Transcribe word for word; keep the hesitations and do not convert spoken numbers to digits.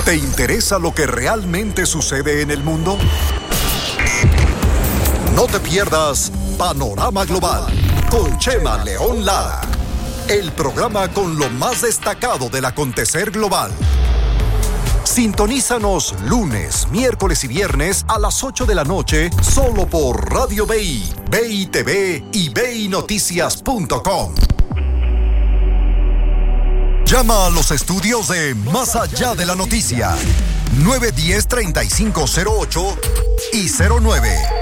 ¿Te interesa lo que realmente sucede en el mundo? No te pierdas Panorama Global con Chema León Lara, el programa con lo más destacado del acontecer global. Sintonízanos lunes, miércoles y viernes a las ocho de la noche solo por Radio B I, B I T V y B I Noticias punto com. Llama a los estudios de Más Allá de la Noticia nueve uno cero, tres cinco cero ocho y cero nueve